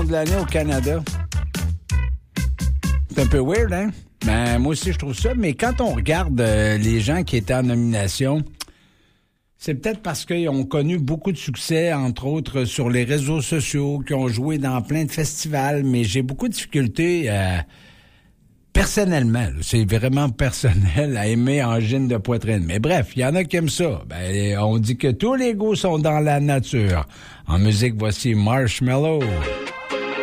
de l'année au Canada. C'est un peu weird, hein? Ben, moi aussi, je trouve ça. Mais quand on regarde les gens qui étaient en nomination, c'est peut-être parce qu'ils ont connu beaucoup de succès, entre autres, sur les réseaux sociaux, qui ont joué dans plein de festivals. Mais j'ai beaucoup de difficultés, personnellement, là, c'est vraiment personnel, à aimer Angine de poitrine. Mais bref, il y en a qui aiment ça. Ben, on dit que tous les goûts sont dans la nature. En musique, voici Marshmello.